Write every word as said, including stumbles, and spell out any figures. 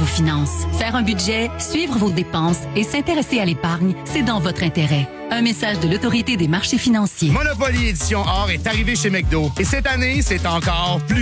finances. Faire un budget, suivre vos dépenses et s'intéresser à l'épargne, c'est dans votre intérêt. Un message de l'Autorité des marchés financiers. Monopoly Édition Or est arrivé chez McDo. Et cette année, c'est encore plus